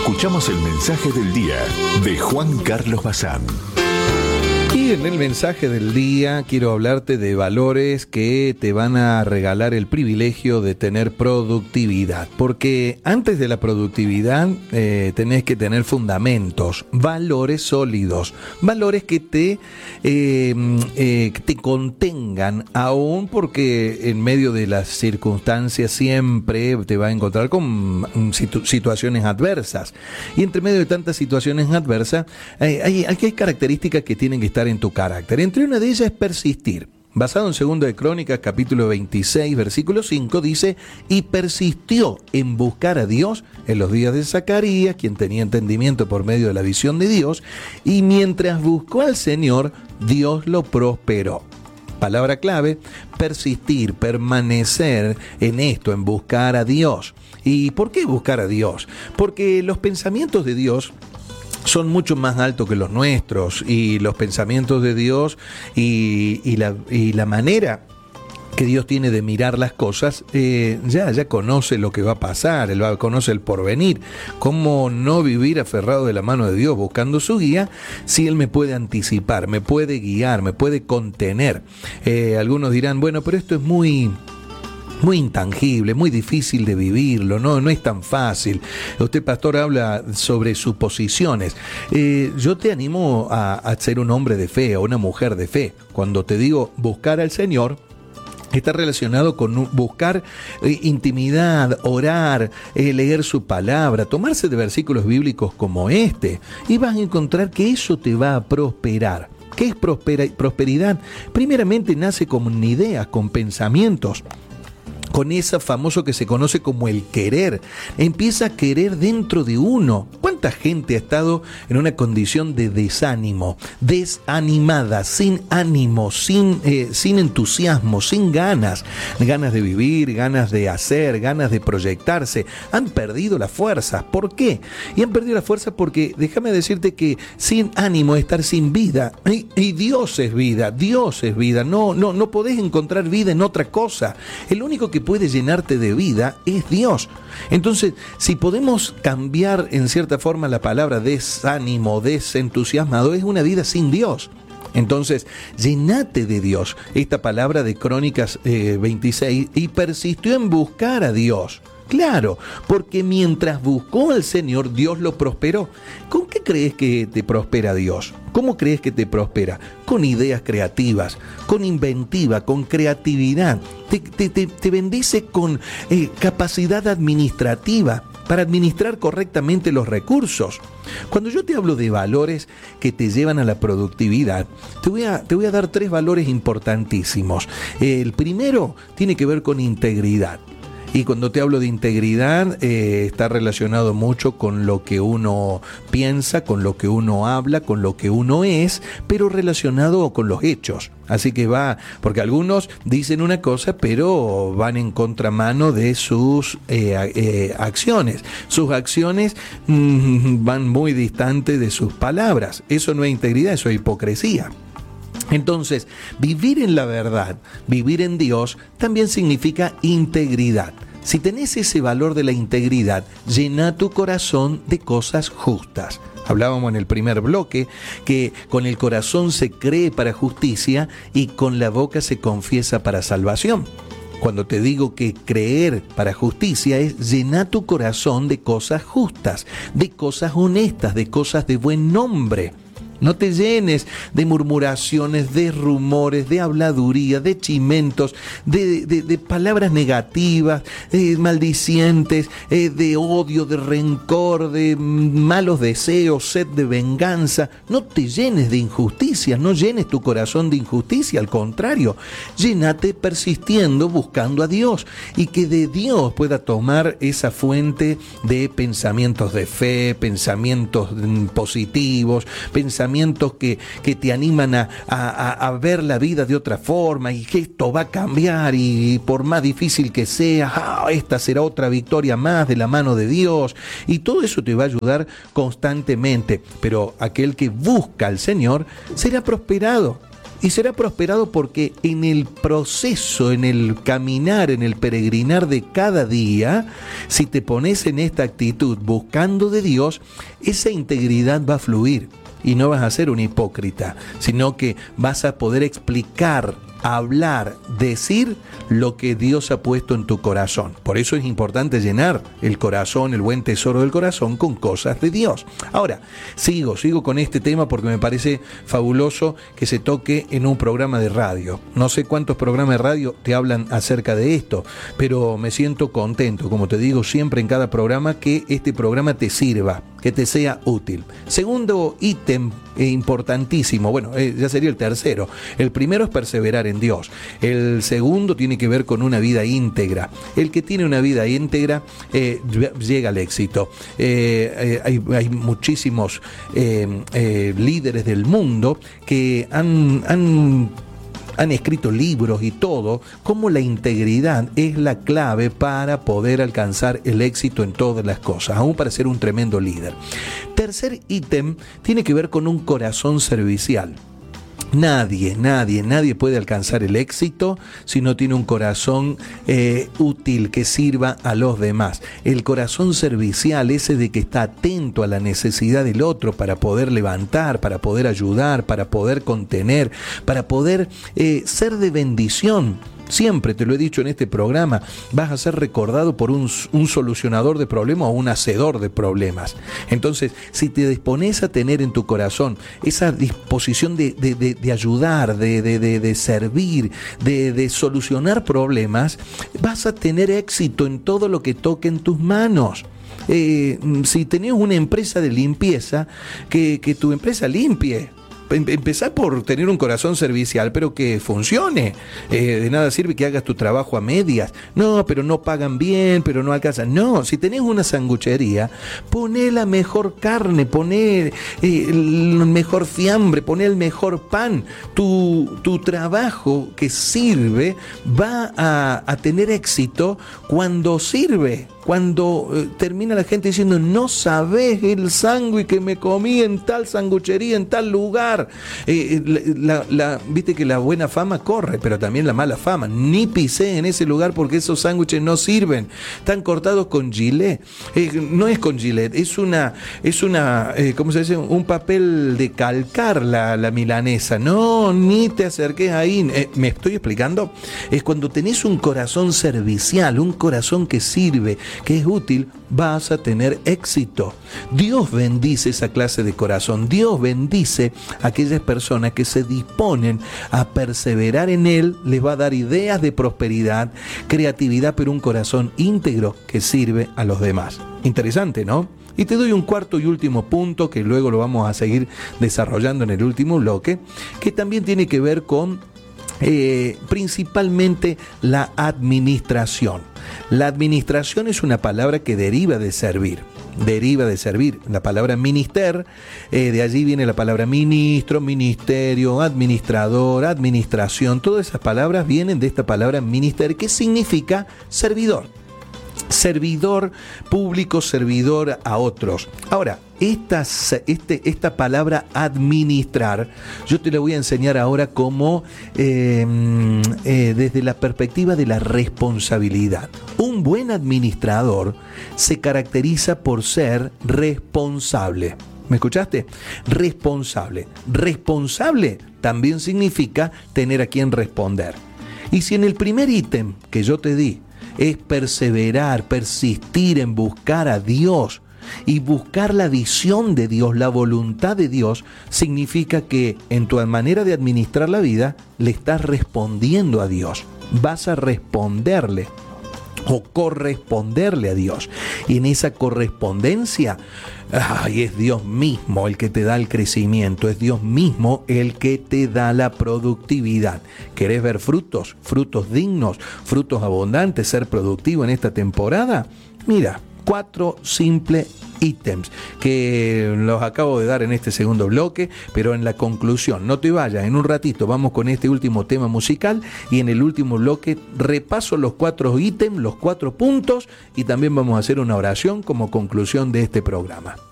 escuchamos el mensaje del día de Juan Carlos Bazán. Y en el mensaje del día quiero hablarte de valores que te van a regalar el privilegio de tener productividad. Porque antes de la productividad tenés que tener fundamentos, valores sólidos, valores que te contengan, aún porque en medio de las circunstancias siempre te va a encontrar con situaciones adversas. Y entre medio de tantas situaciones adversas hay características que tienen que estar en tu carácter. Entre una de ellas es persistir. Basado en 2 de Crónicas, capítulo 26, versículo 5, dice: y persistió en buscar a Dios en los días de Zacarías, quien tenía entendimiento por medio de la visión de Dios, y mientras buscó al Señor, Dios lo prosperó. Palabra clave: persistir, permanecer en esto, en buscar a Dios. ¿Y por qué buscar a Dios? Porque los pensamientos de Dios son mucho más altos que los nuestros, y los pensamientos de Dios y la manera que Dios tiene de mirar las cosas, ya conoce lo que va a pasar, Él conoce el porvenir. ¿Cómo no vivir aferrado de la mano de Dios buscando su guía si Él me puede anticipar, me puede guiar, me puede contener? Algunos dirán, bueno, pero esto es muy intangible, muy difícil de vivirlo, no es tan fácil. Usted, pastor, habla sobre suposiciones. Yo te animo a ser un hombre de fe o una mujer de fe. Cuando te digo buscar al Señor, está relacionado con buscar intimidad, orar, leer su palabra, tomarse de versículos bíblicos como este, y vas a encontrar que eso te va a prosperar. ¿Qué es prosperidad? Primeramente nace con ideas, con pensamientos, con ese famoso que se conoce como el querer. Empieza a querer dentro de uno. ¿Cuánta gente ha estado en una condición de desánimo, desanimada, sin ánimo, sin entusiasmo, sin ganas de vivir, ganas de hacer, ganas de proyectarse? Han perdido las fuerzas. ¿Por qué? Y han perdido las fuerzas porque, déjame decirte que sin ánimo es estar sin vida. Y Dios es vida, Dios es vida. No podés encontrar vida en otra cosa. El único que puede llenarte de vida es Dios. Entonces, si podemos cambiar en cierta forma la palabra desánimo, desentusiasmado, es una vida sin Dios. Entonces, llenate de Dios. Esta palabra de Crónicas 26, y persistió en buscar a Dios. Claro, porque mientras buscó al Señor, Dios lo prosperó. ¿Con qué crees que te prospera Dios? ¿Cómo crees que te prospera? Con ideas creativas, con inventiva, con creatividad. Te bendice con capacidad administrativa para administrar correctamente los recursos. Cuando yo te hablo de valores que te llevan a la productividad, te voy a dar 3 valores importantísimos. El primero tiene que ver con integridad. Y cuando te hablo de integridad, está relacionado mucho con lo que uno piensa, con lo que uno habla, con lo que uno es, pero relacionado con los hechos. Así que porque algunos dicen una cosa, pero van en contramano de sus acciones. Sus acciones van muy distantes de sus palabras. Eso no es integridad, eso es hipocresía. Entonces, vivir en la verdad, vivir en Dios, también significa integridad. Si tenés ese valor de la integridad, llena tu corazón de cosas justas. Hablábamos en el primer bloque que con el corazón se cree para justicia y con la boca se confiesa para salvación. Cuando te digo que creer para justicia es llenar tu corazón de cosas justas, de cosas honestas, de cosas de buen nombre. No te llenes de murmuraciones, de rumores, de habladuría, de chimentos, de palabras negativas, maldicientes, de odio, de rencor, de malos deseos, sed de venganza. No te llenes de injusticia, no llenes tu corazón de injusticia, al contrario, llénate persistiendo, buscando a Dios, y que de Dios pueda tomar esa fuente de pensamientos de fe, pensamientos positivos, pensamientos que te animan a ver la vida de otra forma, y que esto va a cambiar, y por más difícil que sea, esta será otra victoria más de la mano de Dios, y todo eso te va a ayudar constantemente. Pero aquel que busca al Señor será prosperado. Y será prosperado porque en el proceso, en el caminar, en el peregrinar de cada día, si te pones en esta actitud buscando de Dios, esa integridad va a fluir y no vas a ser un hipócrita, sino que vas a poder explicar, hablar, decir lo que Dios ha puesto en tu corazón. Por eso es importante llenar el corazón, el buen tesoro del corazón, con cosas de Dios. Ahora, sigo con este tema porque me parece fabuloso que se toque en un programa de radio. No sé cuántos programas de radio te hablan acerca de esto, pero me siento contento, como te digo siempre en cada programa, que este programa te sirva, que te sea útil. Segundo ítem importantísimo, bueno, ya sería el tercero. El primero es perseverar en Dios. El segundo tiene que ver con una vida íntegra. El que tiene una vida íntegra llega al éxito. Hay muchísimos líderes del mundo que han escrito libros y todo, como la integridad es la clave para poder alcanzar el éxito en todas las cosas, aún para ser un tremendo líder. Tercer ítem tiene que ver con un corazón servicial. Nadie puede alcanzar el éxito si no tiene un corazón útil que sirva a los demás. El corazón servicial, ese de que está atento a la necesidad del otro para poder levantar, para poder ayudar, para poder contener, para poder ser de bendición. Siempre te lo he dicho en este programa, vas a ser recordado por un solucionador de problemas o un hacedor de problemas. Entonces, si te dispones a tener en tu corazón esa disposición de ayudar, de servir, de solucionar problemas, vas a tener éxito en todo lo que toque en tus manos. Si tenés una empresa de limpieza, que tu empresa limpie. Empezá por tener un corazón servicial, pero que funcione. De nada sirve que hagas tu trabajo a medias. No, pero no pagan bien, pero no alcanzan. No, si tenés una sanguchería, poné la mejor carne, poné el mejor fiambre, poné el mejor pan. Tu trabajo que sirve va a tener éxito cuando sirve. Cuando termina la gente diciendo, no sabés el sándwich que me comí en tal sanguchería, en tal lugar. Viste que la buena fama corre, pero también la mala fama. Ni pisé en ese lugar porque esos sándwiches no sirven. Están cortados con gilet. No es con gilet, es una ¿cómo se dice? Un papel de calcar la milanesa. No, ni te acerques ahí. ¿Me estoy explicando? Es cuando tenés un corazón servicial, un corazón que sirve, que es útil, vas a tener éxito. Dios bendice esa clase de corazón. Dios bendice a aquellas personas que se disponen a perseverar en Él. Les va a dar ideas de prosperidad, creatividad, pero un corazón íntegro que sirve a los demás. Interesante, ¿no? Y te doy un cuarto y último punto que luego lo vamos a seguir desarrollando en el último bloque, que también tiene que ver con principalmente la administración. La administración es una palabra que deriva de servir. La palabra minister, de allí viene la palabra ministro, ministerio, administrador, administración. Todas esas palabras vienen de esta palabra minister, que significa servidor. Servidor público, servidor a otros. Ahora, esta palabra administrar, yo te la voy a enseñar ahora como desde la perspectiva de la responsabilidad. Un buen administrador se caracteriza por ser responsable. ¿Me escuchaste? Responsable. Responsable también significa tener a quien responder. Y si en el primer ítem que yo te di es perseverar, persistir en buscar a Dios y buscar la visión de Dios, la voluntad de Dios, significa que en tu manera de administrar la vida le estás respondiendo a Dios. Vas a responderle o corresponderle a Dios. Y en esa correspondencia, es Dios mismo el que te da el crecimiento, es Dios mismo el que te da la productividad. ¿Querés ver frutos? Frutos dignos, frutos abundantes, ser productivo en esta temporada. Mira, 4 simples ítems que los acabo de dar en este segundo bloque, pero en la conclusión, no te vayas, en un ratito vamos con este último tema musical y en el último bloque repaso los 4 ítems, los 4 puntos y también vamos a hacer una oración como conclusión de este programa.